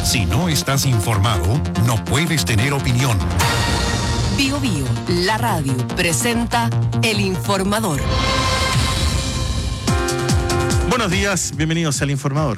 Si no estás informado, no puedes tener opinión. Bio Bio, la radio, presenta El Informador. Buenos días, bienvenidos al Informador.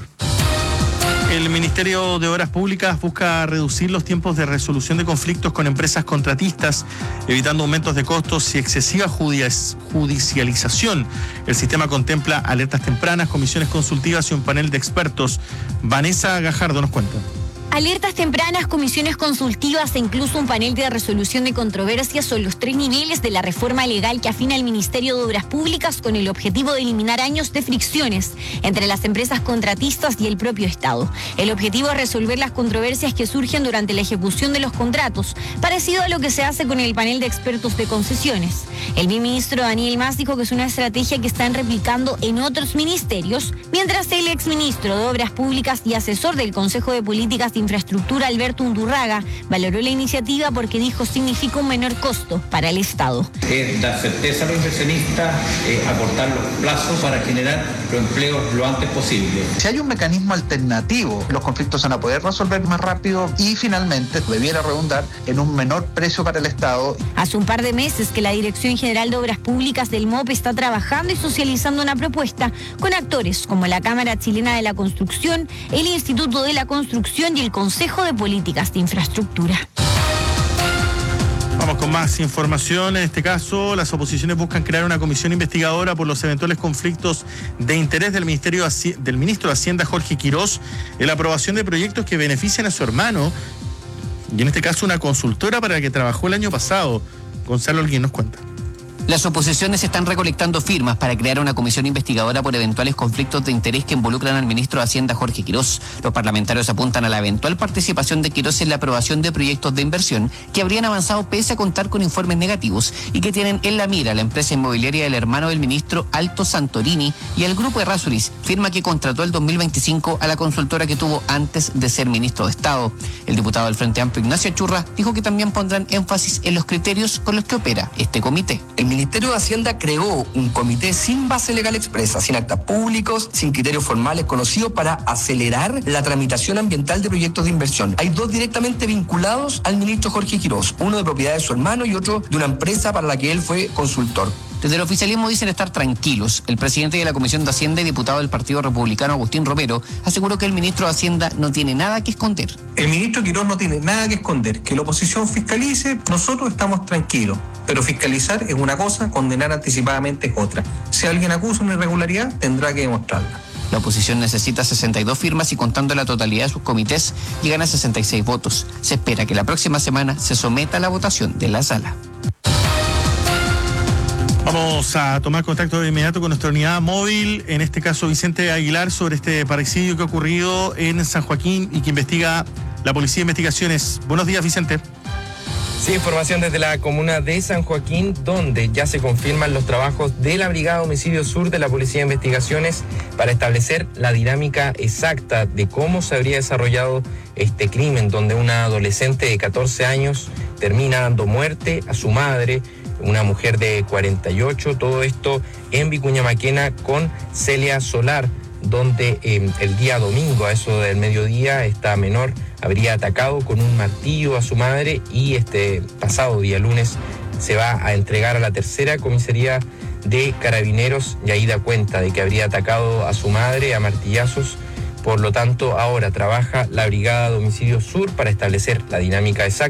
El Ministerio de Obras Públicas busca reducir los tiempos de resolución de conflictos con empresas contratistas, evitando aumentos de costos y excesiva judicialización. El sistema contempla alertas tempranas, comisiones consultivas y un panel de expertos. Vanessa Gajardo nos cuenta. Alertas tempranas, comisiones consultivas e incluso un panel de resolución de controversias son los 3 niveles de la reforma legal que afina el Ministerio de Obras Públicas con el objetivo de eliminar años de fricciones entre las empresas contratistas y el propio Estado. El objetivo es resolver las controversias que surgen durante la ejecución de los contratos, parecido a lo que se hace con el panel de expertos de concesiones. El ministro Daniel Mas dijo que es una estrategia que están replicando en otros ministerios, mientras el exministro de Obras Públicas y asesor del Consejo de Políticas de Infraestructura, Alberto Undurraga, valoró la iniciativa porque dijo significa un menor costo para el Estado. Dar certeza a los inversionistas, acortar los plazos para generar los empleos lo antes posible. Si hay un mecanismo alternativo, los conflictos se van a poder resolver más rápido y finalmente debiera redundar en un menor precio para el Estado. Hace un par de meses que la Dirección General de Obras Públicas del MOP está trabajando y socializando una propuesta con actores como la Cámara Chilena de la Construcción, el Instituto de la Construcción y el Consejo de Políticas de Infraestructura. Vamos con más información. En este caso, las oposiciones buscan crear una comisión investigadora por los eventuales conflictos de interés del ministro de Hacienda, Jorge Quirós, en la aprobación de proyectos que benefician a su hermano, y en este caso una consultora para la que trabajó el año pasado. Gonzalo Holguín nos cuenta. Las oposiciones están recolectando firmas para crear una comisión investigadora por eventuales conflictos de interés que involucran al ministro de Hacienda, Jorge Quirós. Los parlamentarios apuntan a la eventual participación de Quirós en la aprobación de proyectos de inversión que habrían avanzado pese a contar con informes negativos y que tienen en la mira la empresa inmobiliaria del hermano del ministro, Alto Santorini, y el grupo Errázuriz, firma que contrató el 2025 a la consultora que tuvo antes de ser ministro de Estado. El diputado del Frente Amplio, Ignacio Achurra, dijo que también pondrán énfasis en los criterios con los que opera este comité. El Ministerio de Hacienda creó un comité sin base legal expresa, sin actas públicos, sin criterios formales conocidos para acelerar la tramitación ambiental de proyectos de inversión. Hay 2 directamente vinculados al ministro Jorge Quirós, uno de propiedad de su hermano y otro de una empresa para la que él fue consultor. Desde el oficialismo dicen estar tranquilos. El presidente de la Comisión de Hacienda y diputado del Partido Republicano, Agustín Romero, aseguró que el ministro de Hacienda no tiene nada que esconder. El ministro Quirós no tiene nada que esconder. Que la oposición fiscalice, nosotros estamos tranquilos. Pero fiscalizar es una cosa, condenar anticipadamente es otra. Si alguien acusa una irregularidad, tendrá que demostrarla. La oposición necesita 62 firmas y contando la totalidad de sus comités, llegan a 66 votos. Se espera que la próxima semana se someta a la votación de la sala. Vamos a tomar contacto de inmediato con nuestra unidad móvil, en este caso Vicente Aguilar, sobre este parricidio que ha ocurrido en San Joaquín y que investiga la Policía de Investigaciones. Buenos días, Vicente. Sí, información desde la comuna de San Joaquín, donde ya se confirman los trabajos de la Brigada Homicidio Sur de la Policía de Investigaciones para establecer la dinámica exacta de cómo se habría desarrollado este crimen, donde una adolescente de 14 años termina dando muerte a su madre, una mujer de 48, todo esto en Vicuña Maquena con Celia Solar, donde el día domingo, a eso del mediodía, esta menor habría atacado con un martillo a su madre y este pasado día lunes se va a entregar a la tercera comisaría de Carabineros y ahí da cuenta de que habría atacado a su madre a martillazos. Por lo tanto, ahora trabaja la Brigada de Homicidio Sur para establecer la dinámica exacta